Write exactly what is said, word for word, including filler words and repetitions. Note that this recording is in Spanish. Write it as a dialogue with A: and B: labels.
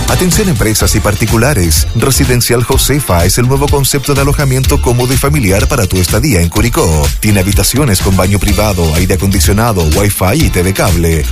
A: Atención empresas y particulares. Residencial Josefa es el nuevo concepto de alojamiento cómodo y familiar para tu estadía en Curicó. Tiene habitaciones con baño privado, aire acondicionado, wifi y T V cable.